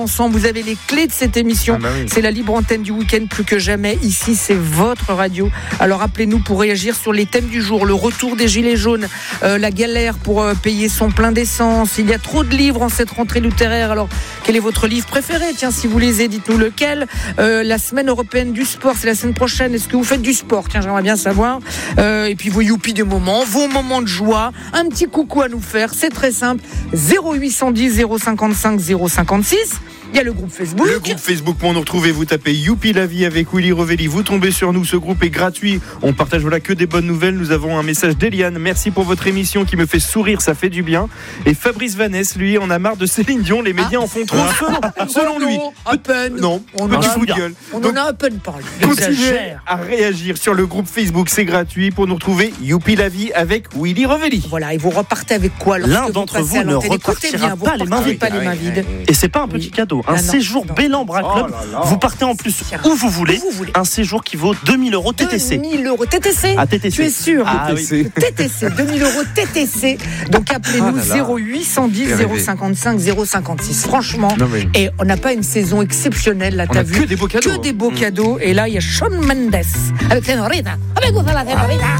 Ensemble, vous avez les clés de cette émission. C'est la libre antenne du week-end plus que jamais. Ici, c'est votre radio. Alors appelez-nous pour réagir sur les thèmes du jour. Le retour des gilets jaunes, la galère pour payer son plein d'essence. Il y a trop de livres en cette rentrée littéraire. Alors, quel est votre livre préféré ? Tiens, si vous lisez, dites-nous lequel. La semaine européenne du sport, c'est la semaine prochaine. Est-ce que vous faites du sport ? Tiens, j'aimerais bien savoir. Et puis vos youpi des moments, vos moments de joie. Un petit coucou à nous faire. C'est très simple. 0810 055 056. Il y a le groupe Facebook. Le groupe Facebook, pour nous retrouver, vous tapez Youpi la vie avec Willy Revelli. Vous tombez sur nous, ce groupe est gratuit. On partage que des bonnes nouvelles. Nous avons un message d'Eliane. Merci pour votre émission qui me fait sourire, ça fait du bien. Et Fabrice Vanesse, lui, en a marre de Céline Dion. Les médias en font trop, selon lui. À peine. Non, petit coup de gueule. On en a à peine parlé. Continuez à réagir sur le groupe Facebook, c'est gratuit. Pour nous retrouver, Youpi la vie avec Willy Revelli. Voilà, et vous repartez avec quoi ? L'un d'entre vous ne repartira pas les mains vides. Et c'est pas un petit cadeau. Un séjour Bélan Bras Club. Vous partez en plus où vous voulez. Un séjour qui vaut 2000 € TTC. 2000 € TTC. Ah, TTC. Tu es sûr ? TTC. TTC, 2000 € TTC. Donc appelez-nous 0810 055 056. Franchement, et on n'a pas une saison exceptionnelle là, t'as vu ? Que des beaux cadeaux. Que des beaux cadeaux. Et là, il y a Shawn Mendes avec Senorita. Avec vous, la Senorita.